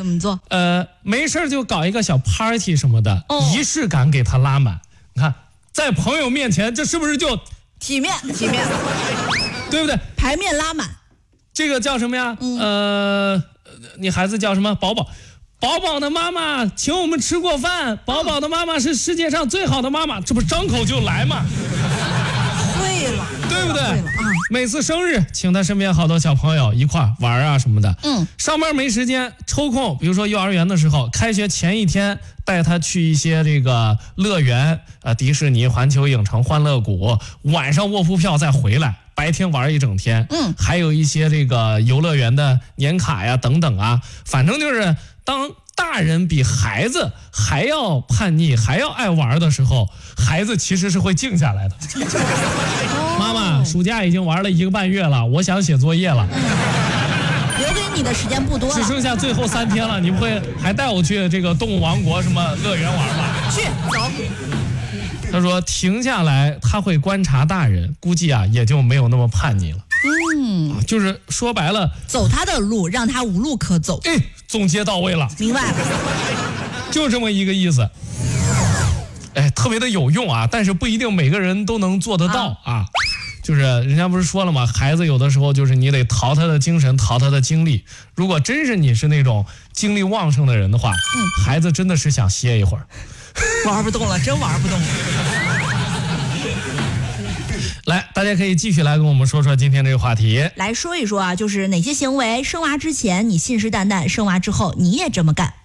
么做？ 没事就搞一个小 party 什么的，仪式感给他拉满。你看，在朋友面前，这是不是就体面， 对不对？ 牌面拉满。 这个叫什么呀？你孩子叫什么？宝宝。宝宝的妈妈请我们吃过饭，宝宝的妈妈是世界上最好的妈妈，这不张口就来吗？ 会了， 对不对？每次生日请他身边好多小朋友一块玩啊什么的。上班没时间抽空，比如说幼儿园的时候，开学前一天带他去一些这个乐园，迪士尼、环球影城、欢乐谷，晚上卧铺票再回来，白天玩一整天。还有一些这个游乐园的年卡呀等等啊，反正就是当大人比孩子还要叛逆还要爱玩的时候，孩子其实是会静下来的。妈妈，暑假已经玩了1个半月了，我想写作业了。 留给你的时间不多了， 只剩下最后3天了，你不会还带我去这个动物王国什么乐园玩吧？ 去，走。 他说停下来，他会观察大人，估计啊也就没有那么叛逆了。就是说白了， 走他的路，让他无路可走。 总结到位了， 明白了， 就这么一个意思。特别的有用啊，但是不一定每个人都能做得到啊。就是人家不是说了吗？孩子有的时候就是你得淘他的精神，淘他的精力。如果真是你是那种精力旺盛的人的话，孩子真的是想歇一会儿。 玩不动了，真玩不动了。 来，大家可以继续来跟我们说说今天这个话题。 来说一说啊，就是哪些行为生娃之前你信誓旦旦，生娃之后你也这么干。